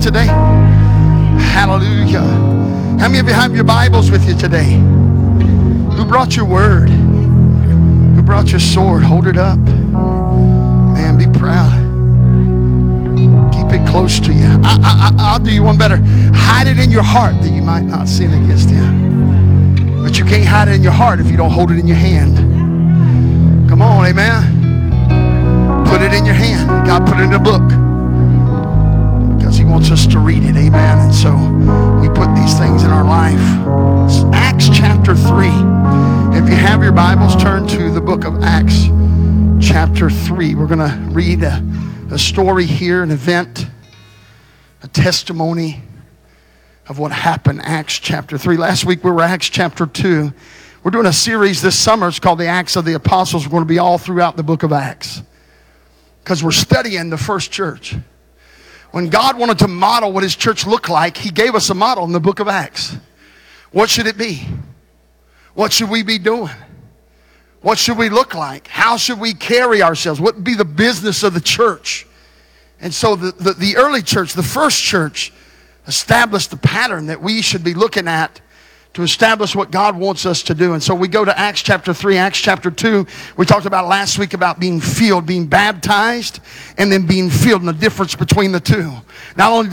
today? Hallelujah. How many of you have your Bibles with you today? Who brought your word? Who brought your sword? Hold it up. Man, be proud. Keep it close to you. I'll do you one better. Hide it in your heart that you might not sin against him. But you can't hide it in your heart if you don't hold it in your hand. Come on, amen. Put it in your hand. God put it in a book because he wants us to read it, amen. And so we put these things in our life. It's Acts chapter 3. If you have your Bibles, turn to the book of Acts chapter 3. We're going to read a story here, an event, a testimony of what happened. Acts chapter 3. Last week we were Acts chapter 2. We're doing a series this summer. It's called the Acts of the Apostles. We're going to be all throughout the book of Acts because we're studying the first church. When God wanted to model what his church looked like, he gave us a model in the book of Acts. What should it be? What should we be doing? What should we look like? How should we carry ourselves? What would be the business of the church? And so the early church, the first church, established the pattern that we should be looking at to establish what God wants us to do. And so we go to Acts chapter 3, Acts chapter 2. We talked about last week about being filled, being baptized, and then being filled, and the difference between the two. Not only